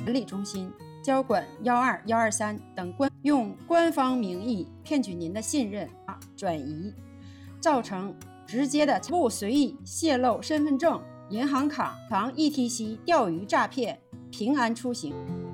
管理中心、交管12、123等用官方名义骗取您的信任、转移，造成直接的不随意泄露身份证、银行卡、防 ETC 钓鱼诈骗。平安出行。